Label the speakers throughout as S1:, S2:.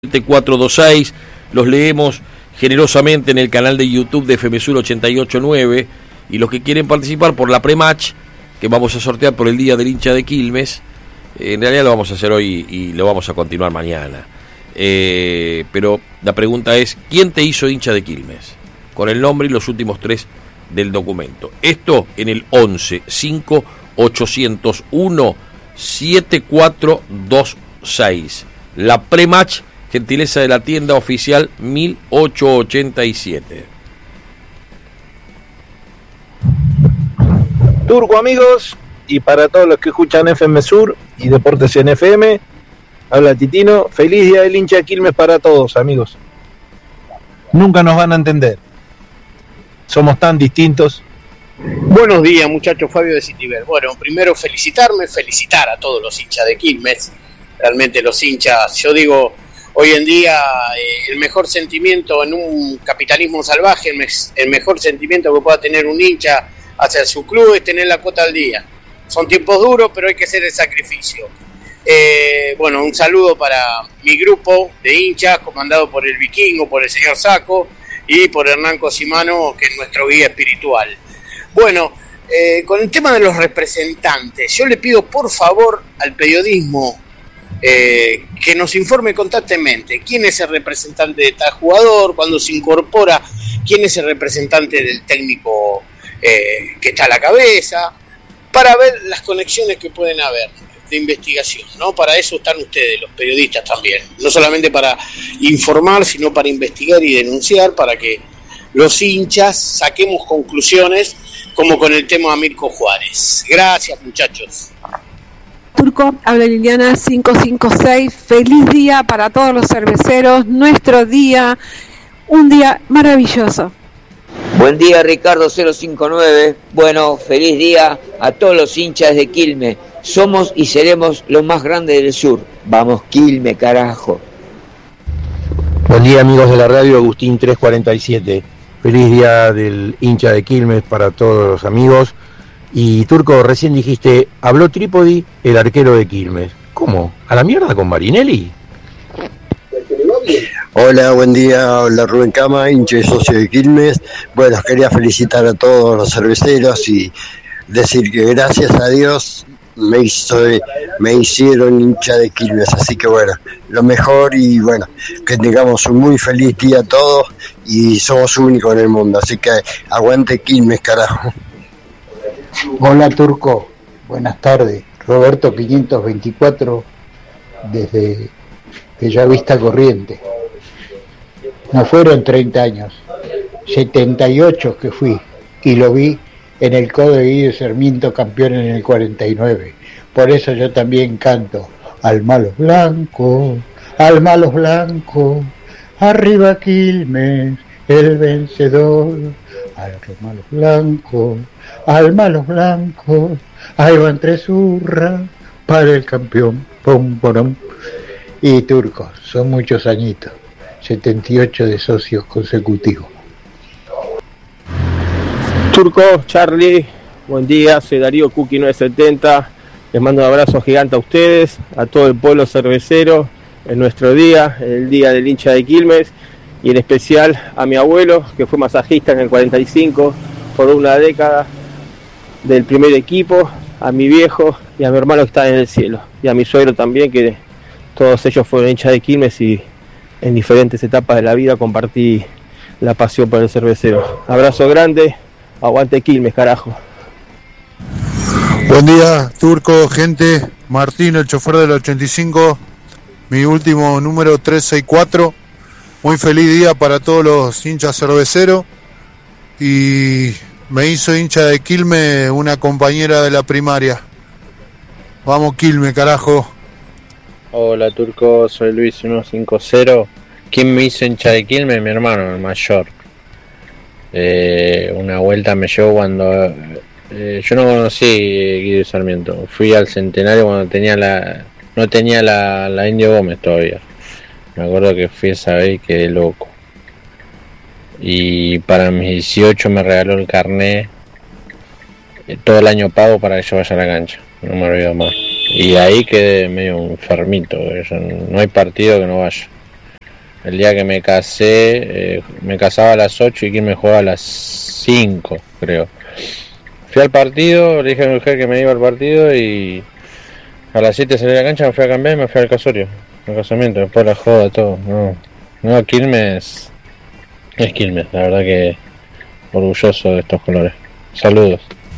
S1: 426, los leemos generosamente en el canal de YouTube de FM Sur 889, y los que quieren participar por la pre-match que vamos a sortear por el Día del Hincha de Quilmes, en realidad lo vamos a hacer hoy y lo vamos a continuar mañana, pero la pregunta es: ¿quién te hizo hincha de Quilmes? Con el nombre y los últimos tres del documento. Esto en el 11 5 801 7426. La pre-match, gentileza de la tienda oficial 1887.
S2: Turco, amigos, y para todos los que escuchan FM Sur y Deportes en FM, habla Titino. Feliz Día del Hincha de Quilmes para todos, amigos. Nunca nos van a entender. Somos tan distintos.
S3: Buenos días, muchachos. Fabio de Citiber. Bueno, primero felicitar a todos los hinchas de Quilmes. Realmente los hinchas, yo digo, hoy en día el mejor sentimiento en un capitalismo salvaje, el mejor sentimiento que pueda tener un hincha hacia su club es tener la cuota al día. Son tiempos duros, pero hay que hacer el sacrificio. Bueno, un saludo para mi grupo de hinchas, comandado por el Vikingo, por el señor Saco y por Hernán Cosimano, que es nuestro guía espiritual. Bueno, con el tema de los representantes, yo le pido por favor al periodismo que nos informe constantemente quién es el representante de tal jugador, cuando se incorpora, quién es el representante del técnico que está a la cabeza, para ver las conexiones que pueden haber de investigación, ¿no? Para eso están ustedes, los periodistas también, no solamente para informar, sino para investigar y denunciar, para que los hinchas saquemos conclusiones, como con el tema de Mirko Juárez. Gracias, muchachos.
S4: Turco, habla Liliana 556, feliz día para todos los cerveceros, nuestro día, un día maravilloso.
S5: Buen día, Ricardo 059, bueno, feliz día a todos los hinchas de Quilmes, somos y seremos los más grandes del sur, vamos Quilmes, carajo.
S2: Buen día, amigos de la radio, Agustín 347, feliz día del hincha de Quilmes para todos los amigos. Y Turco, recién dijiste, habló Trípodi, el arquero de Quilmes. ¿Cómo? ¿A la mierda con Marinelli?
S6: Hola, buen día, hola Rubén Cama, hincha y socio de Quilmes. Bueno, quería felicitar a todos los cerveceros y decir que gracias a Dios me hicieron hincha de Quilmes, así que bueno, lo mejor y bueno, que tengamos un muy feliz día a todos y somos únicos en el mundo, así que aguante Quilmes, carajo.
S7: Hola Turco, buenas tardes, Roberto 524 desde Bellavista Corriente. No fueron 30 años, 78 que fui y lo vi en el Codo de Guido Sarmiento campeón en el 49. Por eso yo también canto al malo blanco, arriba Quilmes, el vencedor, al malo blanco, ahí van tres hurras para el campeón, pom, pom. Y Turco, son muchos añitos, 78 de socios consecutivos.
S2: Turco, Charlie, buen día, soy Darío Cookie 970, les mando un abrazo gigante a ustedes, a todo el pueblo cervecero, en nuestro día, el día del hincha de Quilmes, y en especial a mi abuelo, que fue masajista en el 45, por una década, del primer equipo, a mi viejo y a mi hermano que está en el cielo, y a mi suegro también, que todos ellos fueron hinchas de Quilmes y en diferentes etapas de la vida compartí la pasión por el cervecero. Abrazo grande, aguante Quilmes, carajo.
S8: Buen día, Turco, gente, Martín, el chofer del 85, mi último número 364, muy feliz día para todos los hinchas cerveceros, y me hizo hincha de Quilmes una compañera de la primaria. Vamos Quilmes, carajo.
S9: Hola Turco, soy Luis 150. ¿Quién me hizo hincha de Quilmes? Mi hermano, el mayor. Una vuelta me llevó cuando yo no conocí Guido Sarmiento. Fui al Centenario cuando no tenía la Indio Gómez todavía. Me acuerdo que fui esa vez y quedé loco. Y para mis 18 me regaló el carnet, todo el año pago para que yo vaya a la cancha. No me olvido más. Y ahí quedé medio enfermito, no hay partido que no vaya. El día que me casé, me casaba a las 8 y Quilmes jugaba a las 5, creo. Fui al partido, le dije a mi mujer que me iba al partido y a las 7 salí a la cancha, me fui a cambiar y me fui al casorio, al casamiento, después la joda, todo. No, Quilmes es Quilmes, la verdad que orgulloso de estos colores. Saludos.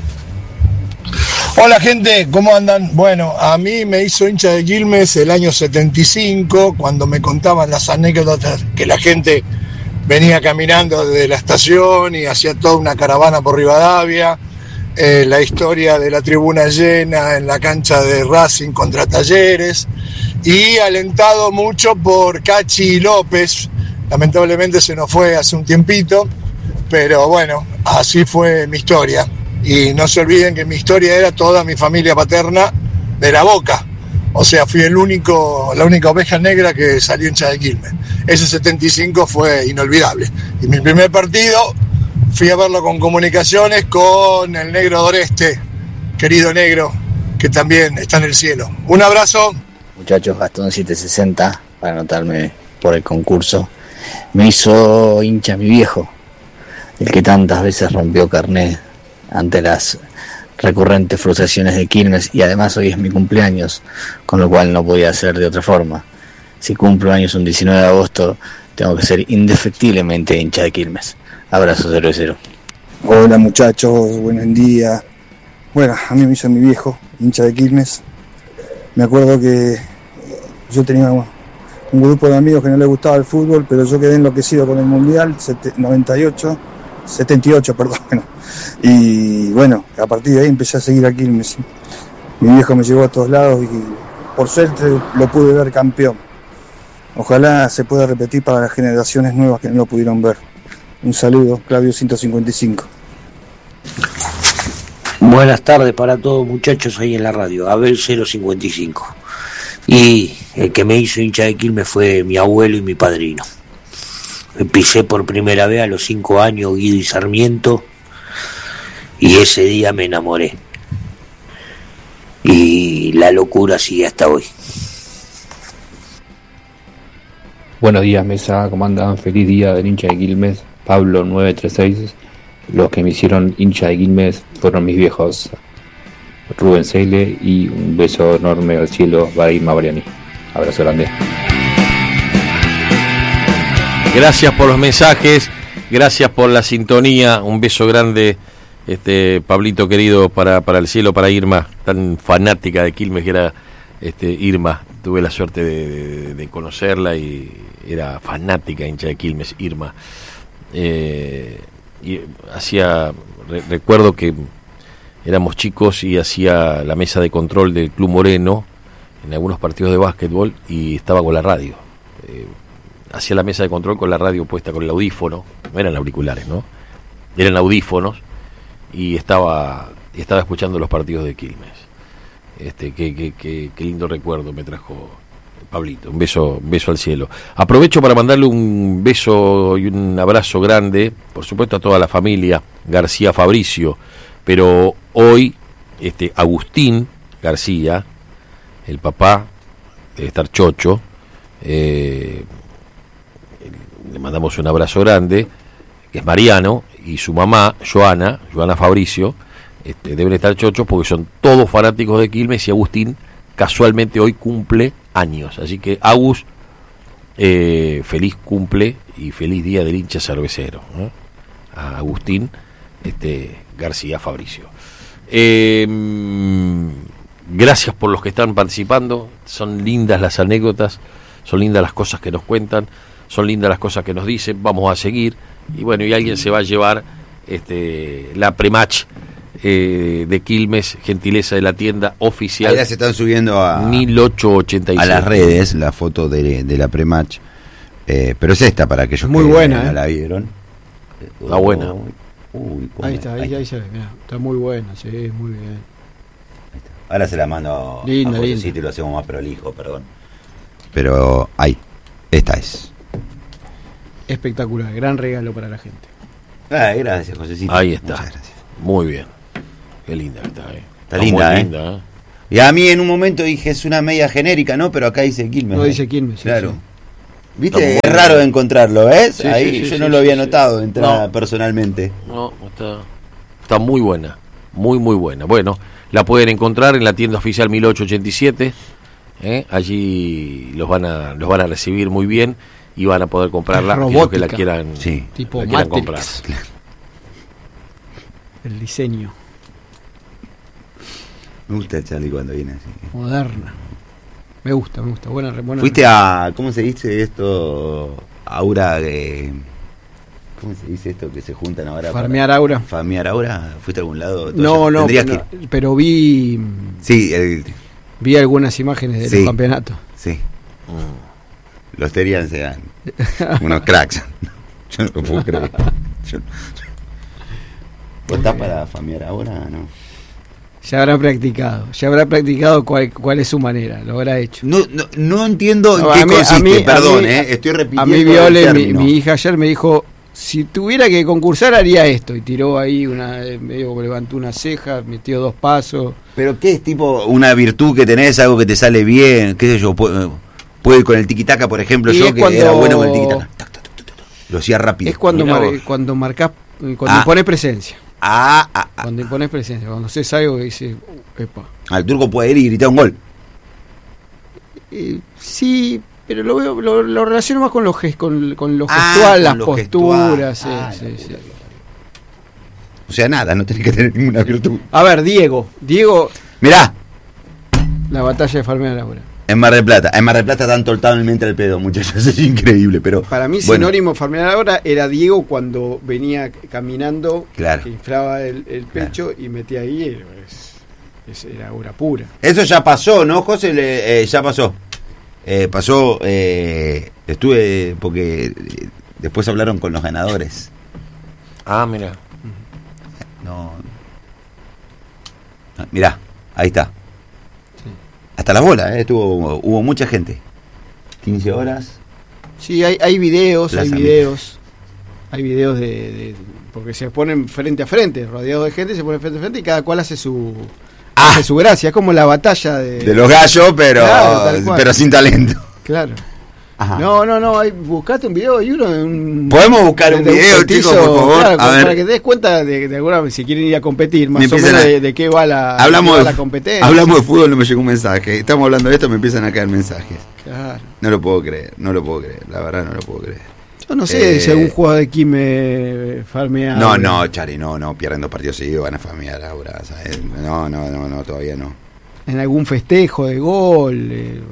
S10: Hola gente, ¿cómo andan? Bueno, a mí me hizo hincha de Quilmes el año 75, cuando me contaban las anécdotas que la gente venía caminando desde la estación y hacía toda una caravana por Rivadavia, la historia de la tribuna llena en la cancha de Racing contra Talleres, y alentado mucho por Cachi López. Lamentablemente se nos fue hace un tiempito, pero bueno, así fue mi historia. Y no se olviden que mi historia era toda mi familia paterna de la Boca. O sea, fui la única oveja negra que salió hincha de Quilmes. Ese 75 fue inolvidable. Y mi primer partido fui a verlo con Comunicaciones, con el Negro Doreste, querido Negro, que también está en el cielo. Un abrazo.
S11: Muchachos, Gastón 760, para anotarme por el concurso. Me hizo hincha mi viejo, el que tantas veces rompió carnet ante las recurrentes frustraciones de Quilmes, y además hoy es mi cumpleaños, con lo cual no podía ser de otra forma. Si cumplo años un 19 de agosto, tengo que ser indefectiblemente hincha de Quilmes. Abrazo cervecero.
S12: Hola muchachos, buen día. Bueno, a mí me hizo mi viejo, hincha de Quilmes. Me acuerdo que yo tenía un grupo de amigos que no les gustaba el fútbol, pero yo quedé enloquecido con el Mundial 78, perdón. Y bueno, a partir de ahí empecé a seguir a Quilmes. Mi viejo me llevó a todos lados y por suerte lo pude ver campeón. Ojalá se pueda repetir para las generaciones nuevas que no lo pudieron ver. Un saludo, Claudio 155.
S13: Buenas tardes para todos muchachos ahí en la radio, Abel 055. Y el que me hizo hincha de Quilmes fue mi abuelo y mi padrino. Pisé por primera vez a los 5 años Guido y Sarmiento, y ese día me enamoré. Y la locura sigue hasta hoy.
S14: Buenos días mesa, ¿cómo andan? Feliz día del hincha de Quilmes, Pablo 936. Los que me hicieron hincha de Quilmes fueron mis viejos, Rubén Seile, y un beso enorme al cielo para Irma Mariani. Abrazo grande.
S1: Gracias por los mensajes, gracias por la sintonía, un beso grande, Pablito querido, para el cielo, para Irma, tan fanática de Quilmes que era Irma. Tuve la suerte de conocerla y era fanática, hincha de Quilmes, Irma. Y recuerdo que éramos chicos y hacía la mesa de control del Club Moreno en algunos partidos de básquetbol y estaba con la radio. Hacía la mesa de control con la radio puesta, con el audífono, no eran auriculares, ¿no? Eran audífonos, y estaba escuchando los partidos de Quilmes. Qué lindo recuerdo me trajo Pablito. Un beso al cielo. Aprovecho para mandarle un beso y un abrazo grande, por supuesto, a toda la familia García Fabricio, pero hoy Agustín García, el papá, debe estar chocho, le mandamos un abrazo grande, que es Mariano, y su mamá, Joana Fabricio, deben estar chochos porque son todos fanáticos de Quilmes, y Agustín casualmente hoy cumple años. Así que Agus, feliz cumple y feliz día del hincha cervecero, ¿no? A Agustín García Fabricio. Gracias por los que están participando. Son lindas las anécdotas, son lindas las cosas que nos cuentan, son lindas las cosas que nos dicen. Vamos a seguir, y bueno, y alguien se va a llevar la prematch de Quilmes, gentileza de la tienda oficial.
S15: Ahí las están subiendo a
S1: 1886
S15: a las redes, la foto de la prematch, pero es esta para aquellos
S16: muy
S15: que
S16: buena,
S15: no la vieron.
S1: Está buena.
S16: Ahí está, ahí se ve, mirá, está muy buena, sí, muy bien.
S15: Ahora se la mando
S16: linda,
S15: a Josecito y lo hacemos más prolijo, perdón. Pero ahí, esta es.
S16: Espectacular, gran regalo para la gente.
S15: Gracias, Josecito.
S1: Ahí está. Muchas gracias. Muy bien. Qué linda que está,
S15: Está linda, Y a mí en un momento dije, es una media genérica, ¿no? Pero acá dice Quilmes.
S16: No dice Quilmes,
S15: claro.
S16: Sí.
S15: ¿Viste? Es raro encontrarlo, ¿ves?
S1: Sí,
S15: ahí
S1: sí,
S15: yo
S1: sí,
S15: no
S1: sí,
S15: lo había
S1: sí,
S15: notado de
S1: sí.
S15: entrada
S1: No.
S15: personalmente.
S1: No, está muy buena. Muy buena. Bueno, la pueden encontrar en la tienda oficial 1887. Allí los van a recibir muy bien y van a poder comprarla, aquellos que la quieran,
S16: tipo
S1: la quieran
S16: Matrix.
S1: comprar.
S16: El diseño.
S15: Me gusta Charlie cuando viene así.
S16: Moderna. Me gusta. Buena.
S15: ¿Fuiste a, cómo se dice esto? Aura, ¿cómo se dice esto que se juntan ahora?
S16: Farmear Aura.
S15: ¿Farmear Aura? ¿Fuiste a algún lado?
S16: No,
S15: Tendrías que ir.
S16: pero vi.
S15: Sí,
S16: vi algunas imágenes de los campeonatos.
S15: Sí. Los Terians eran unos cracks. Yo no lo puedo creer. ¿Vos estás para farmear ahora? No.
S16: Ya habrá practicado cuál es su manera, lo habrá hecho.
S15: No entiendo en qué consiste, perdón, estoy repitiendo.
S16: A mí Viole, mi hija ayer me dijo, si tuviera que concursar haría esto, y tiró ahí medio levantó una ceja, metió 2 pasos.
S15: ¿Pero qué es tipo una virtud que tenés, algo que te sale bien? ¿Qué sé yo? Puedo ir con el tiquitaca, por ejemplo,
S16: Y
S15: yo
S16: es
S15: que
S16: cuando-
S15: era bueno con el tiquitaca. Lo hacía rápido.
S16: Es cuando marcás, cuando impones presencia. Cuando impones presencia, cuando haces algo que dice, epa.
S15: Al turco puede ir y gritar un gol.
S16: Sí, pero lo relaciono más con lo gestual,
S15: con
S16: las
S15: lo
S16: posturas.
S15: gestual.
S16: Sí.
S15: O sea, nada, no tenés que tener ninguna virtud.
S16: A ver, Diego,
S15: mirá,
S16: la batalla de Farmear ahora.
S15: en Mar del Plata están totalmente al pedo, muchachos, es increíble, pero
S16: Para mí,
S15: bueno,
S16: sinónimo de Farmear ahora era Diego cuando venía caminando,
S15: Claro.
S16: que inflaba el pecho y metía ahí. Era obra pura.
S15: eso ya pasó, ¿no, José? Ya pasó. Estuve, porque después hablaron con los ganadores.
S1: Ah, mira.
S15: No. Mirá, ahí está. Hasta las bolas, hubo mucha gente. 15 horas.
S16: Sí, hay videos,
S15: Plaza
S16: hay videos de porque se ponen frente a frente, rodeados de gente, se ponen frente a frente y cada cual hace su gracia, es como la batalla
S15: De los gallos, pero
S16: Claro, tal cual.
S15: pero sin talento.
S16: Claro.
S15: Ajá.
S16: No, buscate un video y uno de un...
S15: ¿Podemos buscar un
S16: de
S15: video,
S16: petizo,
S15: chicos, por favor?
S16: claro,
S15: A ver.
S16: para que te des cuenta de alguna vez, si quieren ir a competir,
S15: Me
S16: más o
S15: empiezan
S16: menos
S15: a-
S16: de qué va la,
S15: Hablamos
S16: de qué va
S15: de-
S16: la competencia.
S15: Hablamos de fútbol, no me llegó un mensaje. Estamos hablando de esto, me empiezan a caer mensajes.
S16: Claro.
S15: No lo puedo creer, la verdad no lo puedo creer.
S16: Yo no sé si algún jugador de Quime farmea.
S15: No, Chari, no, pierden 2 partidos seguidos, van a farmear ahora, ¿sabes? No, todavía no.
S16: En algún festejo de gol.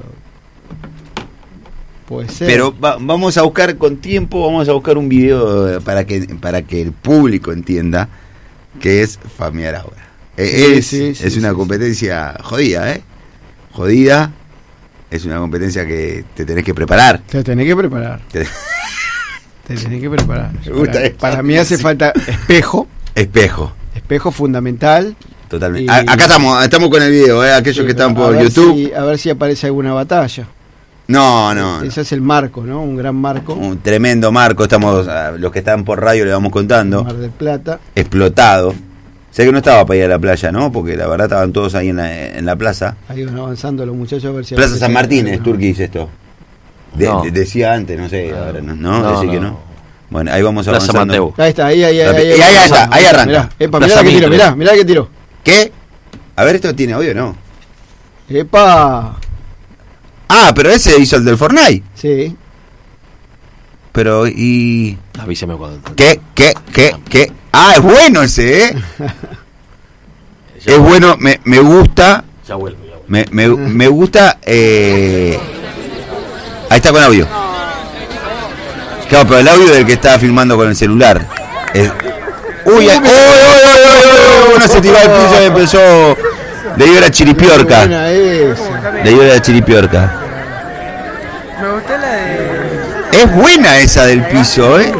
S16: Puede ser.
S15: Pero vamos a buscar con tiempo, vamos a buscar un video para que el público entienda que es farmear ahora. Es una competencia jodida, Jodida. Es una competencia que te tenés que preparar.
S16: Te tenés que preparar.
S15: Te-
S16: Te tenés que preparar.
S15: Me gusta
S16: Para,
S15: esto.
S16: para mí hace
S15: Sí.
S16: falta espejo.
S15: Espejo
S16: Fundamental.
S15: Totalmente.
S16: Y-
S15: Acá estamos con el video, aquellos que están por
S16: a ver
S15: YouTube.
S16: a ver si aparece alguna batalla.
S15: No.
S16: Ese es el marco, ¿no? Un gran marco.
S15: Un tremendo marco, los que están por radio le vamos contando.
S16: Mar del Plata.
S15: Explotado. Sé que no estaba para ir a la playa, ¿no? Porque la verdad estaban todos ahí en la plaza.
S16: Ahí van avanzando los muchachos a ver si
S15: Plaza
S16: aparece
S15: San Martín,
S16: alguna.
S15: Turqui dice esto.
S1: No.
S15: Decía antes, no sé, ahora no.
S1: No,
S15: Decir
S1: no.
S15: que no. Bueno, ahí vamos
S1: Plaza
S15: avanzando.
S1: Mateo.
S16: Ahí está, ahí
S15: está, ahí arranca.
S16: Mirá, epa,
S15: Plaza
S16: mirá la que tiró,
S15: Mitre.
S16: mirá la que tiró.
S15: ¿Qué? A ver, ¿esto tiene audio o no?
S16: Epa.
S15: Ah, pero ese hizo el del Fortnite.
S16: Sí.
S15: Pero, y...
S1: Avísame cuando...
S15: ¿Qué? Ah, es bueno ese, ¿eh? Es bueno, me gusta.
S1: Ya vuelvo.
S15: Me gusta. Ahí está con audio. Claro, pero el audio del que estaba filmando con el celular. Uy, uno se tiró al piso y empezó. Le dio la chiripiorca.
S16: Buena esa.
S15: Le dio la chiripiorca.
S17: Me gustó la de...
S15: Es buena esa del piso, ¿eh?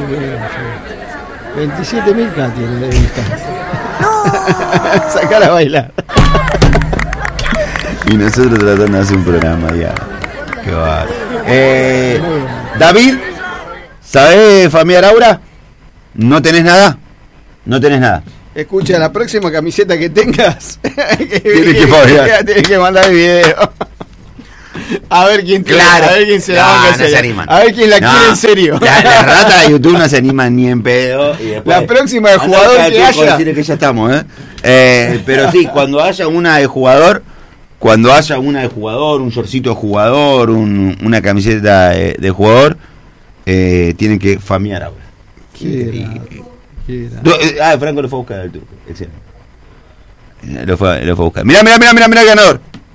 S16: 27.000 tiene de vista. Sacar a bailar.
S15: Y nosotros tratando de hacer un programa ya. Qué bárbaro. David, ¿sabés farmear Aura? ¿No tenés nada? No tenés nada.
S16: Escucha, la próxima camiseta que tengas
S15: Tienes que farmear.
S16: tienes que mandar el video. A ver quién
S15: Claro.
S16: a ver quién se la
S15: No,
S16: banca en
S15: no
S16: serio.
S15: se animan.
S16: A ver quién la
S15: No.
S16: quiere en serio.
S15: Las ratas de YouTube no se animan ni en pedo. Y después,
S16: La próxima de
S15: andá
S16: jugador
S15: acá,
S16: que
S15: Turco,
S16: haya.
S15: decirle que ya estamos, pero sí, cuando haya una de jugador, un shortcito de jugador, una camiseta de jugador, tienen que famear ahora. Franco lo fue a buscar al Turco. Excelente. Lo fue a buscar. Mirá el ganador.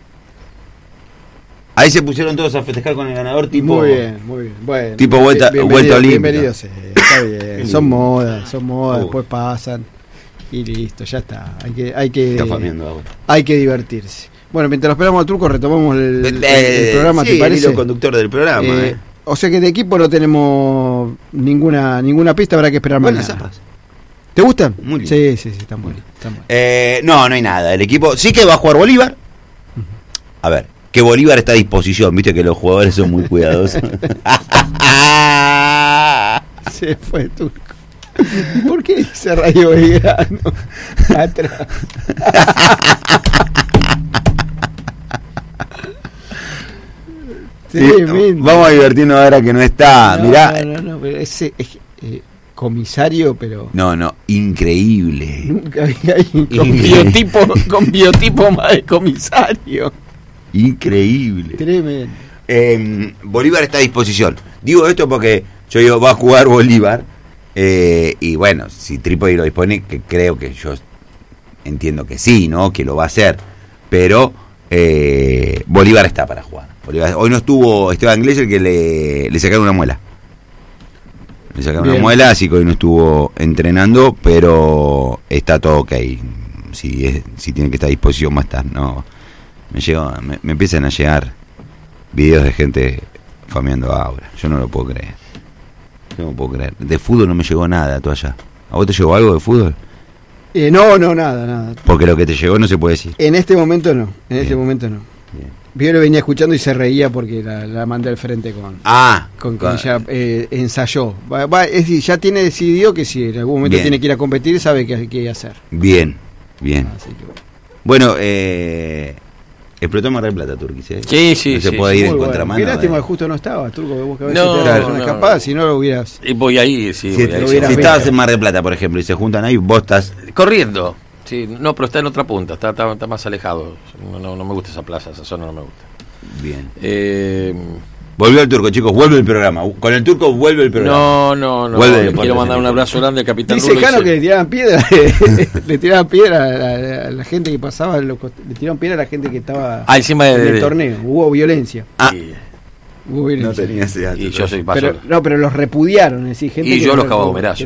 S15: Ahí se pusieron todos a festejar con el ganador, tipo.
S16: Muy bien. Bueno,
S15: tipo vuelta olímpica.
S16: Bienvenidos, está bien. Son modas, después pasan y listo, ya está. Hay que
S15: Está fameando ahora.
S16: hay que divertirse. Bueno, mientras esperamos al Turco retomamos el programa,
S15: sí,
S16: ¿te parece?
S15: el hilo conductor del programa.
S16: O sea que de equipo no tenemos ninguna pista, habrá que esperar
S15: Buenas
S16: mañana.
S15: zapas.
S16: ¿Te gustan?
S15: Muy bien.
S16: Sí, están buenos.
S15: No hay nada. El equipo sí que va a jugar Bolívar. A ver, que Bolívar está a disposición. Viste que los jugadores son muy cuidadosos.
S16: Se fue el Turco. ¿Por qué dice Radio Belgrano? Atrás.
S15: Vamos a divertirnos ahora que no está. Mirá.
S16: No, pero ese es comisario, pero.
S15: No, increíble.
S16: Nunca vi a alguien con biotipo más de comisario.
S15: Increíble.
S16: Tremendo.
S15: Bolívar está a disposición. Digo esto porque yo digo, va a jugar Bolívar. Y bueno, si Trípodi lo dispone, que creo que yo entiendo que sí, ¿no? Que lo va a hacer. Pero Bolívar está para jugar. Hoy no estuvo Esteban Glesser, que le sacaron una muela. Le sacaron una muela, así que hoy no estuvo entrenando, pero está todo ok. Si tiene que estar a disposición, va a estar. No, me empiezan a llegar videos de gente fameando a Aura. Yo no lo puedo creer. De fútbol no me llegó nada, tú allá. ¿A vos te llegó algo de fútbol?
S16: No, nada.
S15: Porque lo que te llegó no se puede decir.
S16: En este momento no. Este momento no. Yo lo venía escuchando y se reía porque la mandé al frente con ella ensayó. Es decir, ya tiene decidido que si en algún momento tiene que ir a competir, sabe qué hacer.
S15: Bien. Bueno, explotó Mar del Plata, Turquís.
S1: Sí.
S15: No se puede ir en contramano.
S16: Qué lástima, justo no estaba, Turco, vos que a veces
S1: No,
S16: te das una escapada, si no lo hubieras.
S1: Voy ahí, sí.
S15: Si estabas en Mar del Plata, por ejemplo, y se juntan ahí, vos estás
S1: corriendo. Sí, no, pero está en otra punta, está más alejado. No me gusta esa plaza, esa zona no me gusta.
S15: Bien. Volvió el Turco, chicos, vuelve el programa. Con el Turco vuelve el programa.
S1: No.
S15: Vuelve,
S1: quiero mandar un abrazo grande al capitán
S16: Dice Jano que le tiraban piedra a la gente que pasaba, le tiraron piedra a la gente que estaba
S1: encima
S16: en el torneo. Hubo violencia. Hubo violencia.
S15: No tenía ese dato.
S1: Y yo soy
S16: pero los repudiaron, es decir, gente
S1: y
S16: que
S1: yo los cago a gomerazo.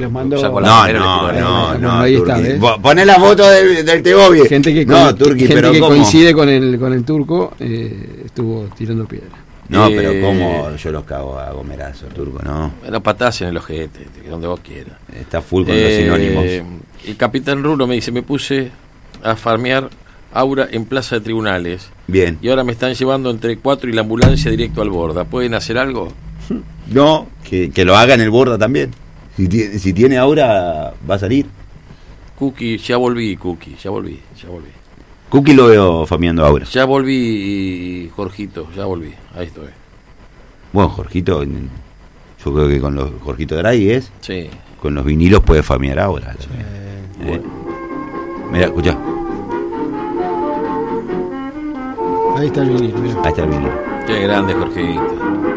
S15: No,
S16: ahí está,
S15: poné la foto del Tegobi.
S16: Gente que coincide con el Turco estuvo tirando piedra.
S15: No, pero ¿cómo yo los cago a gomerazo, Turco? No.
S1: Bueno, patás en el ojete, donde vos quieras.
S15: Está full con los sinónimos.
S1: El capitán Rulo me dice, me puse a farmear Aura en Plaza de Tribunales.
S15: Bien.
S1: Y ahora me están llevando entre 4 y la ambulancia directo al Borda. ¿Pueden hacer algo?
S15: No, que lo haga en el Borda también. Si tiene Aura, va a salir.
S1: Cookie, ya volví.
S15: Cookie lo veo fameando Aura.
S1: Ya volví, Jorgito, ya volví. Ahí estoy.
S15: Bueno, Jorgito, yo creo que con los Jorgito Draghi
S1: sí.
S15: Con los vinilos puede famear Aura. Sí. Mira, escuchá.
S16: Ahí está el vinilo, mira.
S15: Ahí está el vinilo.
S1: Qué grande, Jorgito.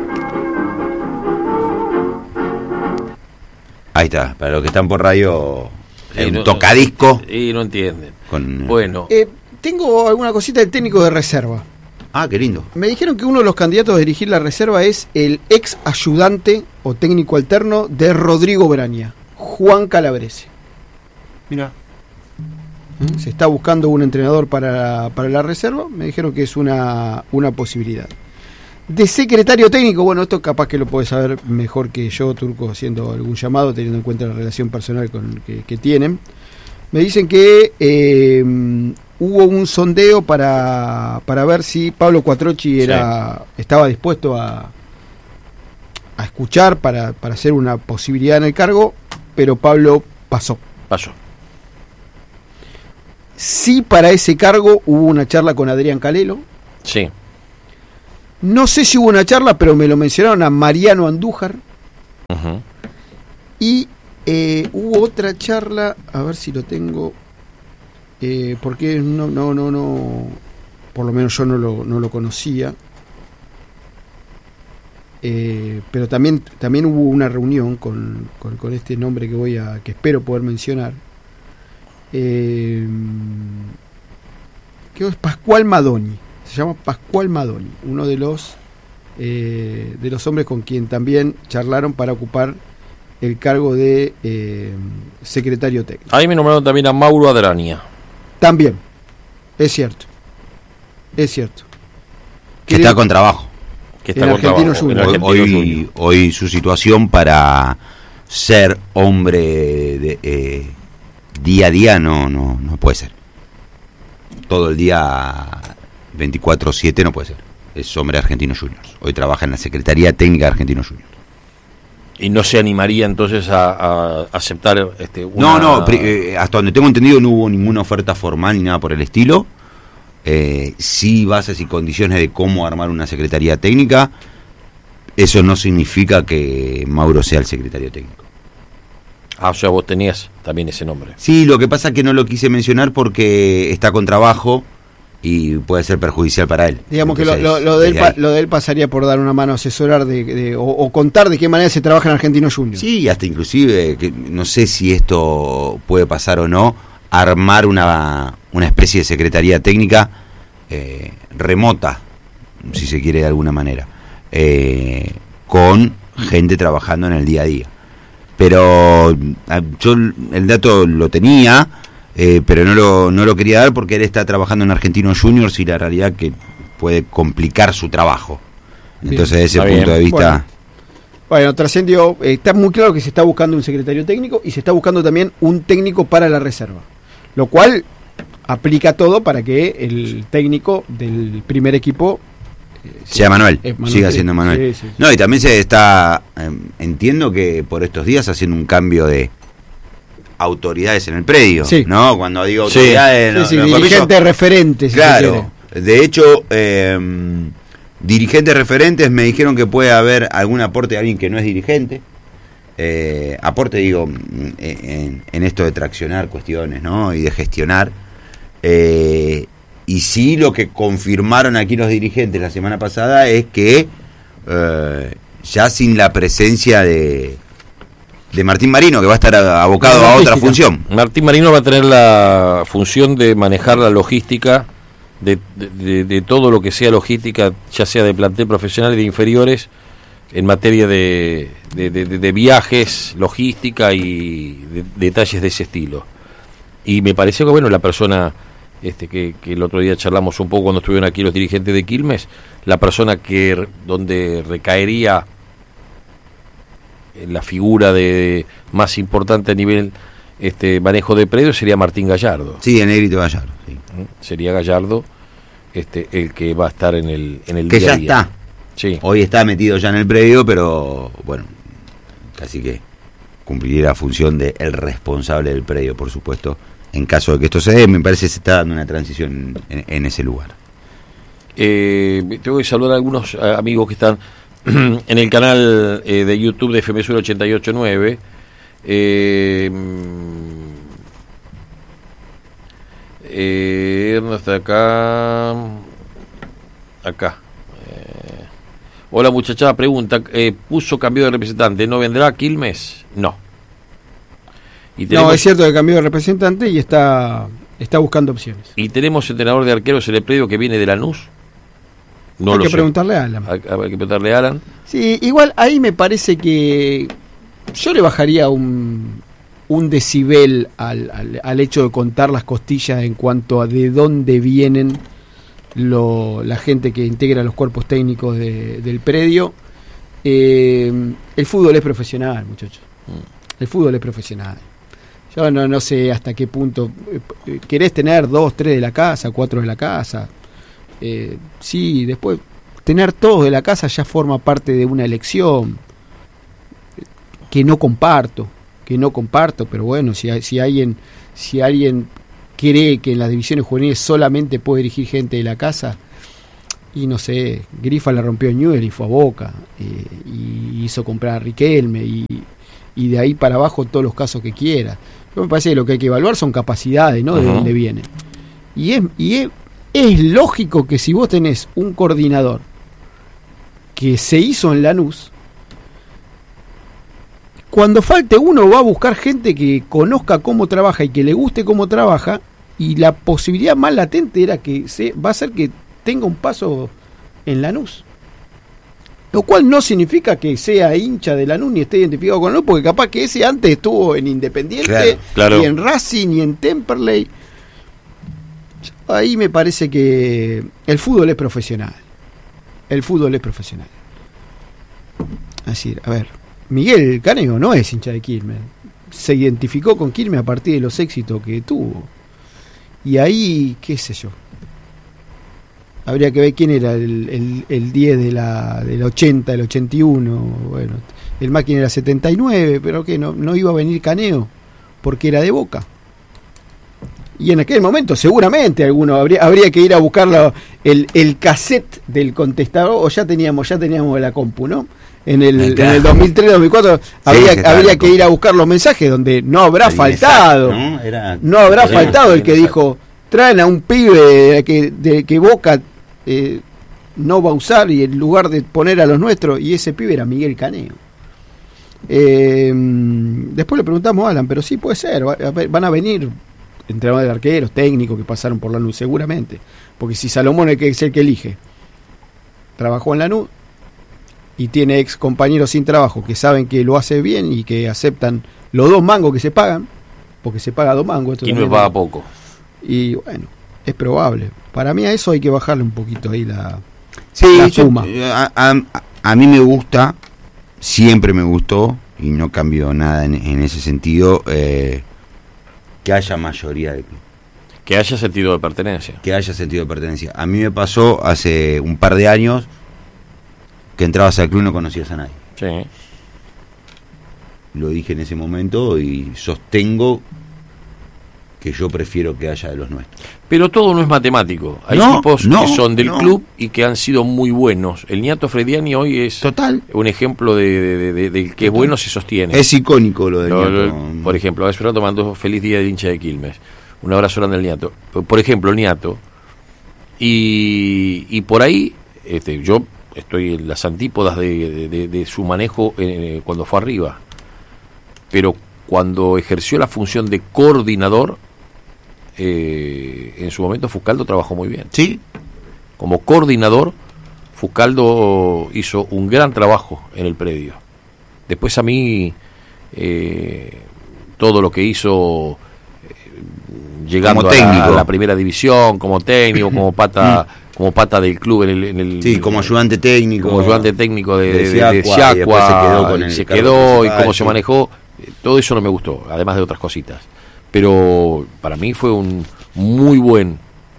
S15: Ahí está, para los que están por radio, un tocadisco.
S1: Y no entienden.
S15: Bueno.
S16: Tengo alguna cosita del técnico de reserva.
S15: Ah, qué lindo.
S16: Me dijeron que uno de los candidatos a dirigir la reserva es el ex ayudante o técnico alterno de Rodrigo Braña, Juan Calabrese.
S15: Mira.
S16: Se está buscando un entrenador para la reserva. Me dijeron que es una posibilidad. De secretario técnico, bueno, esto capaz que lo podés saber mejor que yo, Turco, haciendo algún llamado, teniendo en cuenta la relación personal que tienen. Me dicen que hubo un sondeo para ver si Pablo Quattrocchi estaba dispuesto a escuchar para hacer una posibilidad en el cargo, pero Pablo pasó. Sí, para ese cargo hubo una charla con Adrián Calelo.
S1: Sí.
S16: No sé si hubo una charla, pero me lo mencionaron a Mariano Andújar.
S1: Ujú.
S16: Y hubo otra charla, a ver si lo tengo, porque no, por lo menos yo no lo conocía. Pero también hubo una reunión con este nombre que espero poder mencionar, que es Pascual Madoni. Se llama Pascual Madoni, uno de los hombres con quien también charlaron para ocupar el cargo de secretario técnico.
S1: Ahí me nombraron también a Mauro Adrania.
S16: También, es cierto.
S15: Que está con trabajo.
S1: Que está con trabajo.
S15: Hoy su situación para ser hombre de día a día no puede ser. Todo el día 24/7 no puede ser. Es hombre de Argentinos Juniors. Hoy trabaja en la Secretaría Técnica de Argentinos Juniors.
S1: ¿Y no se animaría entonces a aceptar una...
S15: No, hasta donde tengo entendido no hubo ninguna oferta formal ni nada por el estilo. Sí, bases y condiciones de cómo armar una secretaría técnica. Eso no significa que Mauro sea el secretario técnico.
S1: O sea, vos tenías también ese nombre.
S15: Sí, lo que pasa es que no lo quise mencionar porque está con trabajo y puede ser perjudicial para él.
S16: Digamos que lo de él pasaría por dar una mano, asesorar o contar de qué manera se trabaja en Argentinos Juniors.
S15: Sí, hasta inclusive, que no sé si esto puede pasar o no, armar una especie de secretaría técnica remota, si se quiere de alguna manera, con gente trabajando en el día a día. Pero yo el dato lo tenía, pero no lo quería dar porque él está trabajando en Argentinos Juniors y la realidad que puede complicar su trabajo. Entonces, desde ese punto de vista...
S16: Bueno, trascendió, está muy claro que se está buscando un secretario técnico y se está buscando también un técnico para la reserva, lo cual aplica todo para que el técnico del primer equipo
S15: sea Manuel, siga siendo Manuel. Sí. No, y también se está, entiendo que por estos días haciendo un cambio de autoridades en el predio, ¿no? Cuando digo autoridades,
S16: dirigentes referentes.
S15: Claro, de hecho, dirigentes referentes me dijeron que puede haber algún aporte de alguien que no es dirigente. Aporte, digo, en esto de traccionar cuestiones, ¿no? Y de gestionar. Y sí, lo que confirmaron aquí los dirigentes la semana pasada es que ya sin la presencia de Martín Marino, que va a estar abocado a otra función.
S1: Martín Marino va a tener la función de manejar la logística de todo lo que sea logística, ya sea de plantel profesional y de inferiores, en materia de viajes, logística y detalles de ese estilo. Y me pareció que, bueno, la persona... que el otro día charlamos un poco cuando estuvieron aquí los dirigentes de Quilmes, la persona donde recaería la figura de más importante a nivel manejo de predio sería Martín Gallardo.
S15: Sí, el negrito Gallardo. Sí.
S1: Sería Gallardo el que va a estar en el
S15: que
S1: día
S15: ya
S1: a día.
S15: Está.
S1: Sí.
S15: Hoy está metido ya en el predio, pero bueno, casi que cumpliría la función de el responsable del predio, por supuesto. En caso de que esto se dé, me parece que se está dando una transición en ese lugar.
S1: Tengo que saludar a algunos amigos que están en el canal de YouTube de FM Sur 889. ¿Dónde está acá? Hola muchachada, pregunta, puso cambio de representante, ¿no vendrá a Quilmes? No.
S16: No, es cierto que cambió de representante y está buscando opciones.
S1: ¿Y tenemos entrenador de arqueros en el predio que viene de Lanús? No
S16: hay
S1: lo
S16: que
S1: sé.
S16: Preguntarle a Alan.
S1: Hay que preguntarle a Alan.
S16: Sí, igual ahí me parece que yo le bajaría un decibel al hecho de contar las costillas en cuanto a de dónde vienen la gente que integra los cuerpos técnicos del predio. El fútbol es profesional, muchachos. El fútbol es profesional. Yo no sé hasta qué punto querés tener 2, 3 de la casa, 4 de la casa. Sí, después tener todos de la casa ya forma parte de una elección que no comparto, pero bueno, si alguien cree que en las divisiones juveniles solamente puede dirigir gente de la casa, Y no sé, Grifa la rompió en Newell y fue a Boca, y hizo comprar a Riquelme, y de ahí para abajo todos los casos que quiera. Yo me parece que lo que hay que evaluar son capacidades, ¿no? De dónde viene. Y es lógico que si vos tenés un coordinador que se hizo en Lanús, cuando falte uno va a buscar gente que conozca cómo trabaja y que le guste cómo trabaja, y la posibilidad más latente era que va a ser que tenga un paso en Lanús. Lo cual no significa que sea hincha de Lanús ni esté identificado con Lanús, porque capaz que ese antes estuvo en Independiente,
S1: claro.
S16: Y en Racing y en Temperley. Ahí me parece que el fútbol es profesional. Así, a ver, Miguel Caneo no es hincha de Quilmes. Se identificó con Quilmes a partir de los éxitos que tuvo. Y ahí, qué sé yo. Habría que ver quién era el 10 del 80, del 81. Bueno, el máquina era 79, pero que no iba a venir Caneo porque era de Boca. Y en aquel momento seguramente alguno habría que ir a buscar el cassette del contestador, o ya teníamos la compu, ¿no? En el 2003-2004 habría que ir a buscar los mensajes donde no habrá faltado, no habrá faltado el que dijo: traen a un pibe que Boca no va a usar, y en lugar de poner a los nuestros, y ese pibe era Miguel Caneo. Después le preguntamos a Alan, pero sí puede ser, van a venir entrenadores de arqueros, técnicos que pasaron por Lanús seguramente, porque si Salomón es el que elige, trabajó en Lanús y tiene ex compañeros sin trabajo que saben que lo hace bien y que aceptan los 2 mangos que se pagan, porque se paga 2 mangos.
S1: Y no paga poco.
S16: Y bueno, es probable. Para mí a eso hay que bajarle un poquito ahí la suma.
S15: A mí me gusta, siempre me gustó, y no cambió nada en ese sentido, que haya mayoría de club.
S1: Que haya sentido de pertenencia. A mí me pasó hace un par de años que entrabas al club y no conocías a nadie. Sí. Lo dije en ese momento y sostengo que yo prefiero que haya de los nuestros. Pero todo no es matemático. Hay tipos que son del club y que han sido muy buenos. El Niato Frediani hoy es un ejemplo del que bueno se sostiene. Es icónico lo del Niato. Por ejemplo, Esperanto mandó feliz día del hincha de Quilmes. Un abrazo grande al Niato. Por ejemplo, el Niato. Y por ahí, yo estoy en las antípodas de su manejo cuando fue arriba. Pero cuando ejerció la función de coordinador, en su momento Fuscaldo trabajó muy bien. Sí. Como coordinador, Fuscaldo hizo un gran trabajo en el predio. Después a mí, todo lo que hizo llegando a la primera división, como técnico, como pata del club como ayudante técnico. De Siacua, se quedó y cómo se manejó. Todo eso no me gustó, además de otras cositas. Pero para mí fue un muy buen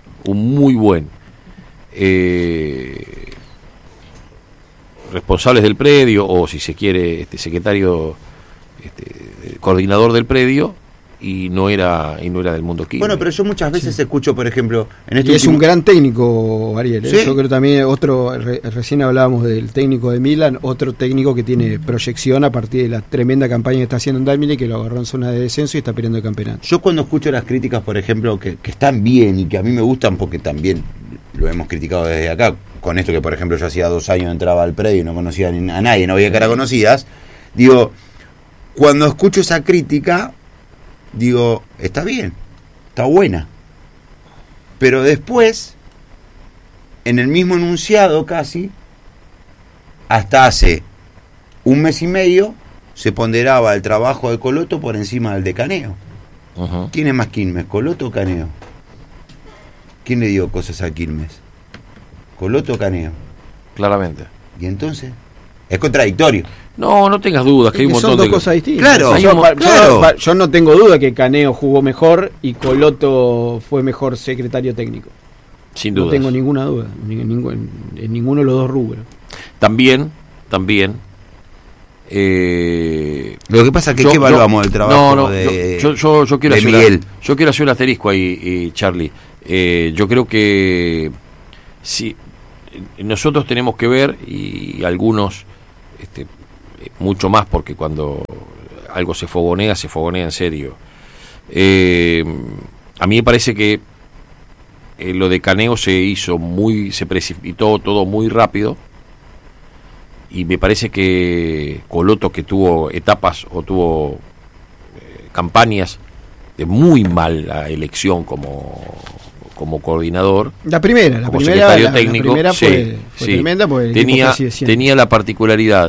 S1: responsables del predio, o si se quiere, secretario, coordinador del predio, y no era del mundo químico. Bueno, pero yo muchas veces escucho, por ejemplo, es un gran técnico, Ariel. ¿Sí? Yo creo también recién hablábamos del técnico de Milan, otro técnico que tiene proyección a partir de la tremenda campaña que está haciendo en Dalmine, que lo agarró en zona de descenso y está peleando el campeonato. Yo cuando escucho las críticas, por ejemplo, que están bien y que a mí me gustan, porque también lo hemos criticado desde acá, con esto que, por ejemplo, yo hacía 2 años entraba al predio y no conocía a nadie, no había cara conocidas, digo, cuando escucho esa crítica, digo, está bien, está buena. Pero después, en el mismo enunciado casi, hasta hace 1 mes y medio, se ponderaba el trabajo de Coloto por encima del de Caneo. Uh-huh. ¿Quién es más Quilmes, Coloto o Caneo? ¿Quién le dio cosas a Quilmes? ¿Coloto o Caneo? Claramente. ¿Y entonces? Es contradictorio. No tengas dudas, que hay un montón de cosas distintas. Claro, yo no tengo duda que Caneo jugó mejor y Coloto fue mejor secretario técnico. Sin duda. No tengo ninguna duda, en ninguno de los dos rubros. También. Lo que pasa es que ¿qué evaluamos el trabajo de yo quiero hacer Miguel? Yo quiero hacer un asterisco ahí, Charlie. Yo creo que sí, nosotros tenemos que ver, y algunos mucho más, porque cuando algo se fogonea en serio. A mí me parece que lo de Caneo se precipitó todo muy rápido, y me parece que Coloto, que tuvo etapas o tuvo campañas de muy mala elección como coordinador,
S16: la primera
S1: secretario técnico,
S16: la primera fue tremenda, porque
S1: tenía la particularidad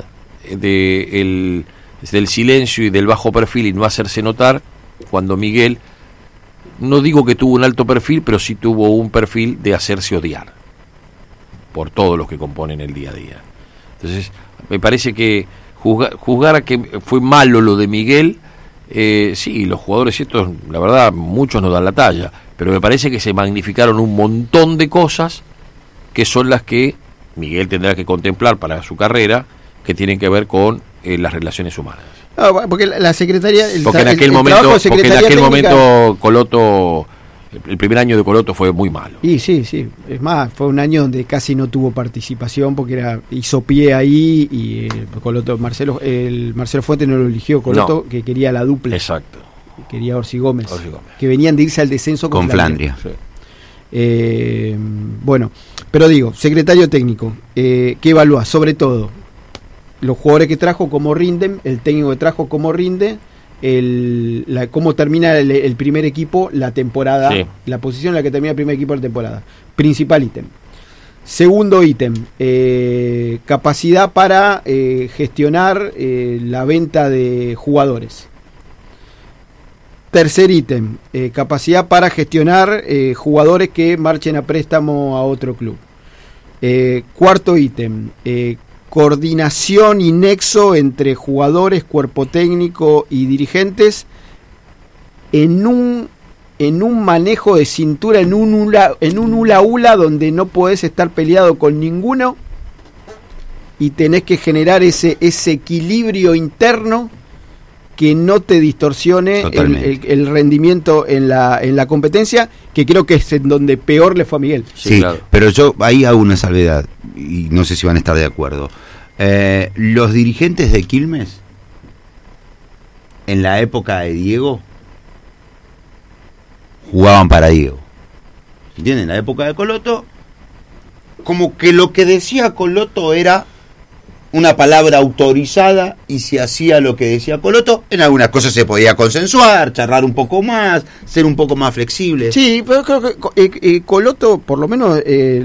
S1: del silencio y del bajo perfil y no hacerse notar, cuando Miguel, no digo que tuvo un alto perfil, pero sí tuvo un perfil de hacerse odiar por todos los que componen el día a día. Entonces me parece que juzgar a que fue malo lo de Miguel, sí, los jugadores estos, la verdad, muchos no dan la talla, pero me parece que se magnificaron un montón de cosas que son las que Miguel tendrá que contemplar para su carrera, que tienen que ver con las relaciones humanas.
S16: Porque la secretaría,
S1: porque en aquel momento Coloto, el primer año de Coloto fue muy malo.
S16: Y sí, es más, fue un año donde casi no tuvo participación, porque hizo pie ahí, y Coloto, Marcelo Fuentes no lo eligió, Coloto, no, que quería la dupla.
S1: Exacto.
S16: Quería Orsi Gómez, que venían de irse al descenso con
S15: Flandria.
S16: Sí. Bueno, pero digo, secretario técnico, ¿qué evalúa? Sobre todo los jugadores que trajo, cómo rinden, el técnico que trajo, cómo rinde, cómo termina el primer equipo la temporada, sí, la posición en la que termina el primer equipo de la temporada. Principal ítem. Segundo ítem, capacidad para gestionar la venta de jugadores. Tercer ítem, capacidad para gestionar jugadores que marchen a préstamo a otro club. Cuarto ítem, coordinación y nexo entre jugadores, cuerpo técnico y dirigentes en un manejo de cintura, en un hula donde no podés estar peleado con ninguno y tenés que generar ese equilibrio interno que no te distorsione el rendimiento en la competencia, que creo que es en donde peor le fue a Miguel.
S15: Sí, claro. Pero yo ahí hago una salvedad, y no sé si van a estar de acuerdo. Los dirigentes de Quilmes, en la época de Diego, jugaban para Diego. ¿Entienden? En la época de Coloto, como que lo que decía Coloto era una palabra autorizada, y se hacía lo que decía Coloto. En algunas cosas se podía consensuar, charlar un poco más, ser un poco más flexible.
S16: Sí, pero creo que Coloto, por lo menos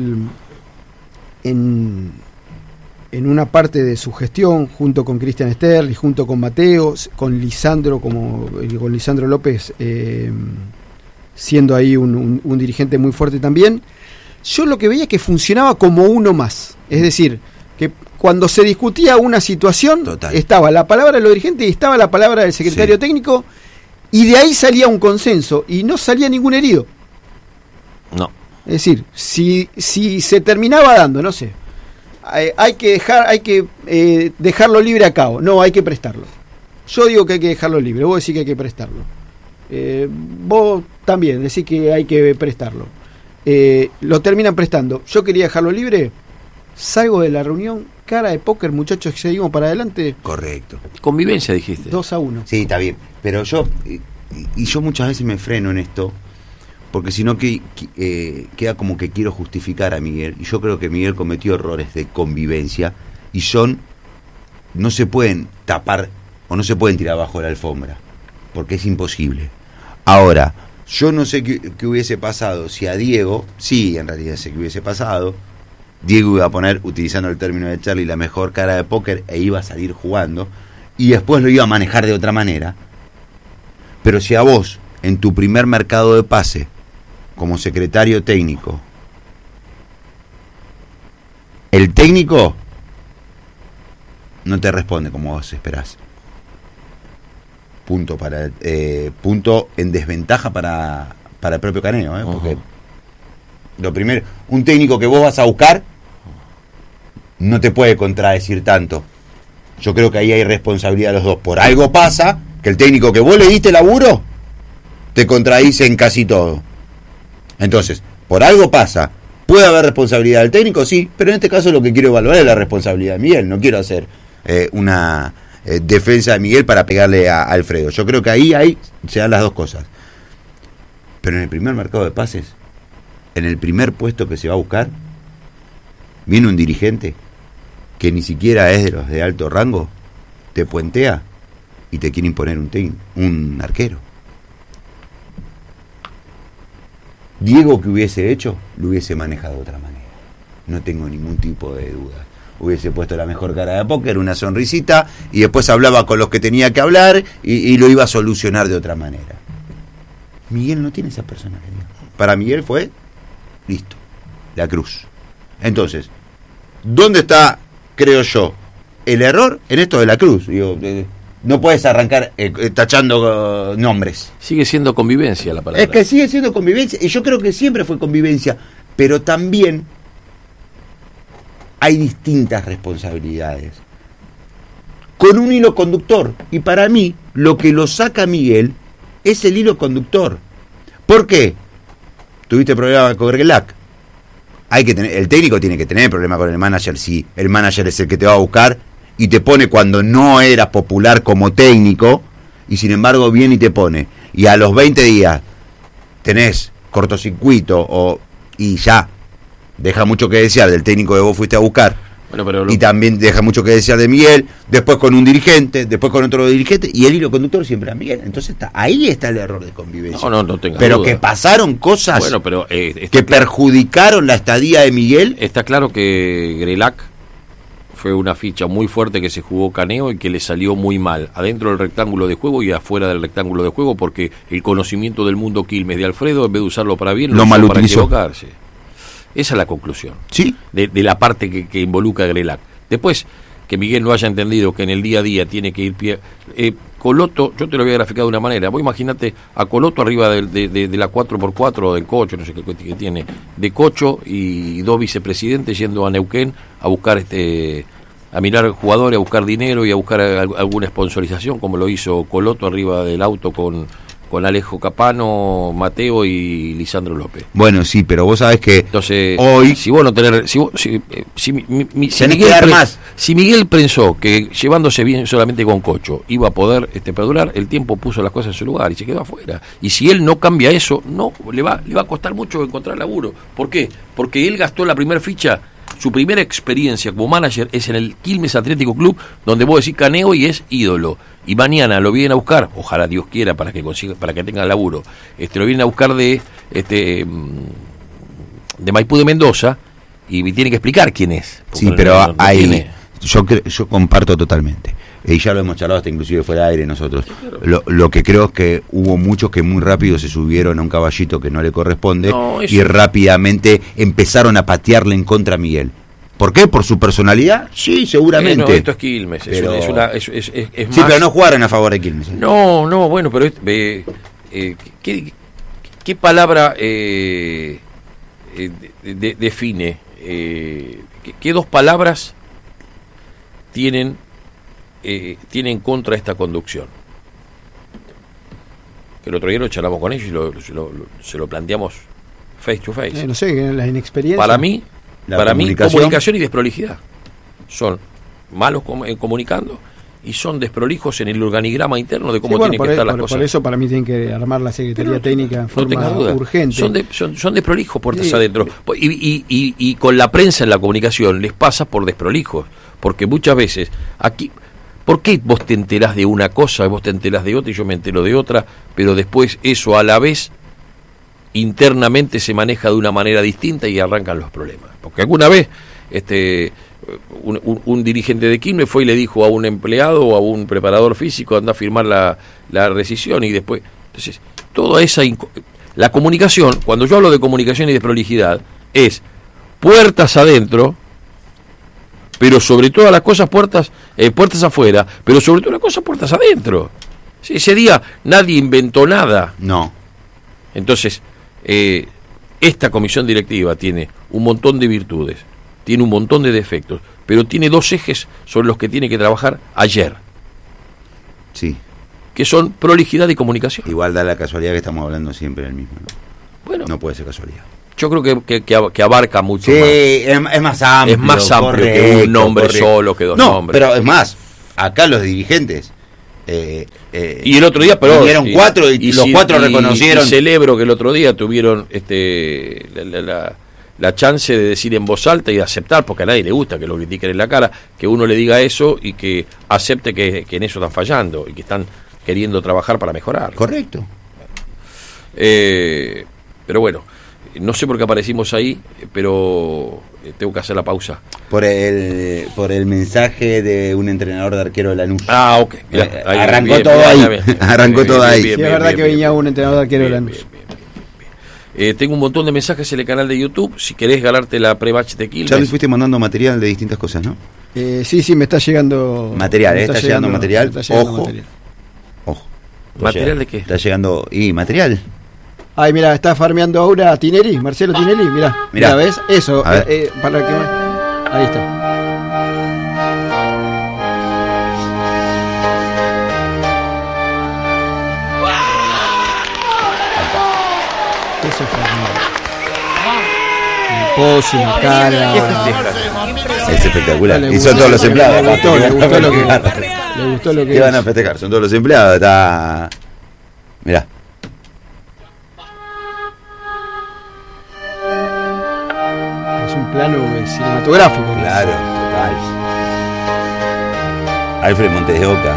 S16: en una parte de su gestión, junto con Cristian Sterling, junto con Mateo, con Lisandro López, siendo ahí un dirigente muy fuerte también, yo lo que veía es que funcionaba como uno más. Es decir, que cuando se discutía una situación, estaba la palabra de los dirigentes y estaba la palabra del secretario técnico, y de ahí salía un consenso y no salía ningún herido.
S1: No.
S16: Es decir, si se terminaba dando, no sé, hay que dejarlo libre a Cabo, no, hay que prestarlo. Yo digo que hay que dejarlo libre, vos decís que hay que prestarlo. Vos también decís que hay que prestarlo. Lo terminan prestando. Yo quería dejarlo libre. Salgo de la reunión, cara de póker, muchachos, que seguimos para adelante.
S15: Correcto.
S1: Convivencia, dijiste.
S16: 2-1.
S15: Sí, está bien. Pero yo muchas veces me freno en esto, porque si no queda como que quiero justificar a Miguel. Y yo creo que Miguel cometió errores de convivencia, y no se pueden tapar o no se pueden tirar abajo de la alfombra, porque es imposible. Ahora, yo no sé qué hubiese pasado si a Diego, sí, en realidad sé qué hubiese pasado. Diego iba a poner, utilizando el término de Charlie, la mejor cara de póker, e iba a salir jugando, y después lo iba a manejar de otra manera. Pero si a vos, en tu primer mercado de pase, como secretario técnico, el técnico no te responde como vos esperás, punto en desventaja para el propio Caneo, porque lo primero, un técnico que vos vas a buscar no te puede contradecir tanto. Yo creo que ahí hay responsabilidad de los dos. Por algo pasa que el técnico que vos le diste laburo te contradice en casi todo. Entonces, por algo pasa, ¿Puede haber responsabilidad del técnico? Sí, pero en este caso lo que quiero evaluar es la responsabilidad de Miguel. No quiero hacer una defensa de Miguel para pegarle a Alfredo. Yo creo que ahí se dan las dos cosas. Pero en el primer mercado de pases, en el primer puesto que se va a buscar, viene un dirigente que ni siquiera es de los de alto rango, te puentea y te quiere imponer un arquero. Diego, que hubiese hecho, lo hubiese manejado de otra manera. No tengo ningún tipo de duda. Hubiese puesto la mejor cara de póker, una sonrisita, y después hablaba con los que tenía que hablar y lo iba a solucionar de otra manera. Miguel no tiene esa personalidad. Para Miguel fue, listo, la cruz. Entonces, ¿dónde está, creo yo, el error en esto de la cruz? Digo, no puedes arrancar tachando nombres.
S1: Sigue siendo convivencia la palabra.
S15: Es que sigue siendo convivencia, y yo creo que siempre fue convivencia, pero también hay distintas responsabilidades con un hilo conductor, y para mí lo que lo saca Miguel es el hilo conductor. ¿Por qué? ¿Tuviste problema con Grelac? El técnico tiene que tener problema con el manager si el manager es el que te va a buscar y te pone cuando no eras popular como técnico, y sin embargo viene y te pone, y a los 20 días tenés cortocircuito y ya deja mucho que desear del técnico que vos fuiste a buscar. Bueno, pero y también deja mucho que desear de Miguel, después con un dirigente, después con otro dirigente, y el hilo conductor siempre a Miguel. Entonces ahí está el error de convivencia.
S1: No tengas
S15: pero
S1: duda.
S15: Que pasaron cosas
S1: pero,
S15: que perjudicaron la estadía de Miguel.
S1: Está claro que Grelac fue una ficha muy fuerte que se jugó Caneo y que le salió muy mal, adentro del rectángulo de juego y afuera del rectángulo de juego, porque el conocimiento del mundo Quilmes de Alfredo, en vez de usarlo para bien, lo usó para equivocarse. Esa es la conclusión.
S15: ¿Sí?
S1: De la parte que involucra a Grelac. Después, que Miguel no haya entendido que en el día a día tiene que ir Coloto, yo te lo voy a graficar de una manera. Vos imagínate a Coloto arriba de la 4x4 del Cocho, no sé qué tiene, de Cocho y dos vicepresidentes yendo a Neuquén a buscar a mirar jugadores, a buscar dinero y a buscar alguna sponsorización, como lo hizo Coloto arriba del auto con Alejo Capano, Mateo y Lisandro López.
S15: Bueno, sí, pero vos sabés que
S1: entonces
S15: hoy,
S1: si vos no tenés, si Miguel pensó que llevándose bien solamente con Cocho iba a poder perdurar, el tiempo puso las cosas en su lugar y se quedó afuera. Y si él no cambia eso, no le va a costar mucho encontrar laburo. ¿Por qué? Porque él gastó la primera ficha. Su primera experiencia como manager es en el Quilmes Atlético Club, donde vos decís Caneo y es ídolo. Y mañana lo vienen a buscar, ojalá Dios quiera para que tenga laburo. Lo vienen a buscar de Maipú de Mendoza y me tiene que explicar quién es.
S15: Sí, pero ahí yo comparto totalmente. Y ya lo hemos charlado hasta inclusive fuera de aire nosotros. Lo que creo es que hubo muchos que muy rápido se subieron a un caballito que no le corresponde y rápidamente empezaron a patearle en contra a Miguel. ¿Por qué? ¿Por su personalidad? Sí, seguramente.
S1: No, esto es Quilmes.
S15: Pero...
S1: es
S15: sí, más... pero no jugaron a favor de Quilmes.
S1: No, bueno, pero ¿qué palabra define? ¿Qué dos palabras tienen en contra esta conducción? Que el otro día lo charlamos con ellos y se lo planteamos face to face.
S16: No sé, la inexperiencia.
S1: Para mí, comunicación y desprolijidad. Son malos comunicando y son desprolijos en el organigrama interno de cómo tienen que estar las cosas.
S16: Por eso para mí tienen que armar la Secretaría Técnica en forma urgente.
S1: Son desprolijos puertas adentro. Y con la prensa en la comunicación les pasa por desprolijos. Porque muchas veces aquí... ¿Por qué vos te enterás de una cosa, vos te enterás de otra y yo me entero de otra, pero después eso a la vez internamente se maneja de una manera distinta y arrancan los problemas? Porque alguna vez un dirigente de Quilmes fue y le dijo a un empleado o a un preparador físico anda a firmar la rescisión y después... Entonces, toda esa... La comunicación, cuando yo hablo de comunicación y de prolijidad, es puertas adentro, pero sobre todas las cosas puertas afuera, pero sobre todas las cosas puertas adentro. Sí, ese día nadie inventó nada.
S15: No.
S1: Entonces, esta comisión directiva tiene un montón de virtudes, tiene un montón de defectos, pero tiene dos ejes sobre los que tiene que trabajar ayer.
S15: Sí.
S1: Que son prolijidad y comunicación.
S15: Igual da la casualidad que estamos hablando siempre del mismo, ¿no?
S1: Bueno.
S15: No puede ser casualidad.
S1: Yo creo que abarca mucho más.
S15: Es más amplio.
S1: Es más amplio que un nombre solo, que dos nombres.
S15: Pero es más, acá los dirigentes...
S1: y el otro día, pero
S15: vinieron 4 y los 4 reconocieron.
S1: Y celebro que el otro día tuvieron la chance de decir en voz alta y de aceptar, porque a nadie le gusta que lo critiquen en la cara, que uno le diga eso y que acepte que en eso están fallando y que están queriendo trabajar para mejorar.
S15: Correcto.
S1: Pero bueno, no sé por qué aparecimos ahí, pero tengo que hacer la pausa.
S15: Por el mensaje de un entrenador de arquero de Lanús.
S1: Ok.
S15: Arrancó todo ahí. Arrancó todo ahí.
S16: Sí, es verdad que venía un entrenador de arquero de Lanús.
S1: Tengo un montón de mensajes en el canal de YouTube. Si querés ganarte la pre-match de Quilmes.
S15: Ya le fuiste mandando material de distintas cosas, ¿no?
S16: Sí, me está llegando
S15: material. Está llegando material. Ojo.
S1: ¿Material de qué?
S15: Está llegando material.
S16: Ay, mira, está farmeando ahora Tinelli, Marcelo Tinelli, mira, ¿ves? Eso, para que ahí está. Eso es una cara.
S15: Es espectacular. Y son todos los empleados.
S16: Le gustó lo que
S15: ¿Qué van a festejar? Son todos los empleados. Está... Mirá.
S16: Es un plano cinematográfico.
S15: Claro, total. Alfred Montes de Oca.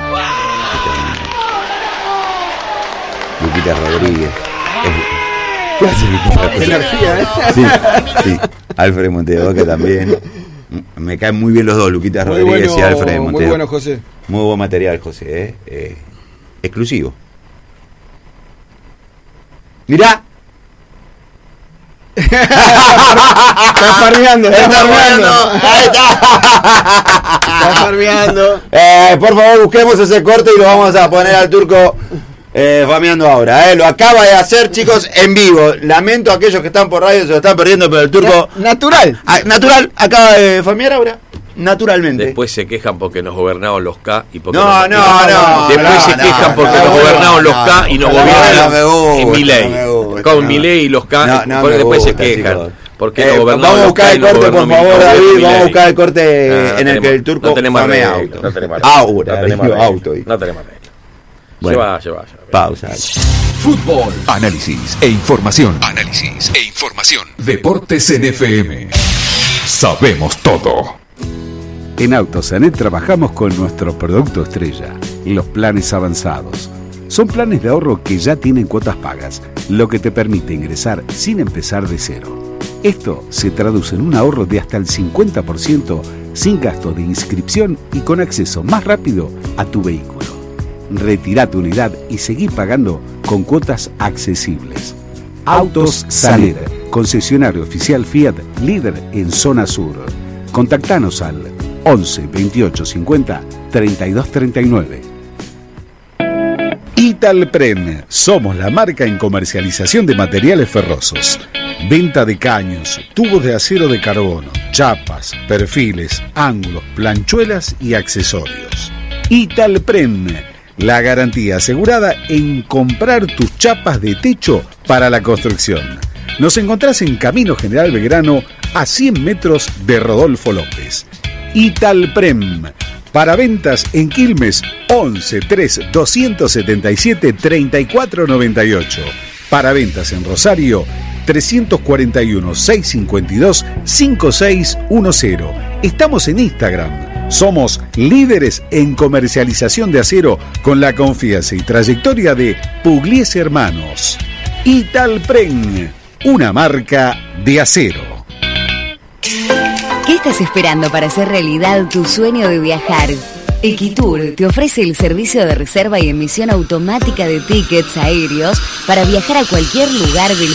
S15: Lupita Rodríguez. ¿Qué hace Lupita Rodríguez?
S16: Energía,
S15: Sí. Alfred Montes de Oca también. Me caen muy bien los dos, Lupita Rodríguez y Alfred Montes.
S16: Muy bueno, José.
S15: Muy buen material, José. Exclusivo. Mirá.
S16: Está farmeando.
S15: Ahí está
S16: farmeando.
S15: Por favor, busquemos ese corte y lo vamos a poner al Turco farmeando ahora. Lo acaba de hacer, chicos, en vivo. Lamento a aquellos que están por radio, se lo están perdiendo, pero el Turco...
S16: Natural.
S15: Natural, acaba de farmear ahora. Naturalmente.
S1: Después se quejan porque nos gobernaban los K y porque
S15: no.
S1: Después se quejan porque nos gobernaban los K y nos gobernaban Milei. Con Milei y los K, después se quejan. Porque nos gobernaban.
S15: Vamos a buscar el corte, por favor, David. Vamos a buscar el corte en el que el Turco farmea auto.
S1: No tenemos regla.
S15: Bueno,
S1: lleva.
S15: Pausa.
S18: Fútbol, análisis e información. Deportes en FM. Sabemos todo.
S19: En Autosanet trabajamos con nuestro producto estrella, los planes avanzados. Son planes de ahorro que ya tienen cuotas pagas, lo que te permite ingresar sin empezar de cero. Esto se traduce en un ahorro de hasta el 50% sin gasto de inscripción y con acceso más rápido a tu vehículo. Retirá tu unidad y seguí pagando con cuotas accesibles. Autos Sanet, concesionario oficial Fiat, líder en zona sur. Contactanos al 11 28 50 32 39. Italprem, somos la marca en comercialización de materiales ferrosos. Venta de caños, tubos de acero de carbono, chapas, perfiles, ángulos, planchuelas y accesorios. Italprem, la garantía asegurada en comprar tus chapas de techo para la construcción. Nos encontrás en Camino General Belgrano, a 100 metros de Rodolfo López. Italprem, para ventas en Quilmes 11 3 277 34 98. Para ventas en Rosario 341 652 5610. Estamos en Instagram. Somos líderes en comercialización de acero con la confianza y trayectoria de Pugliese Hermanos. Italprem, una marca de acero.
S20: ¿Qué estás esperando para hacer realidad tu sueño de viajar? Equitour te ofrece el servicio de reserva y emisión automática de tickets aéreos para viajar a cualquier lugar del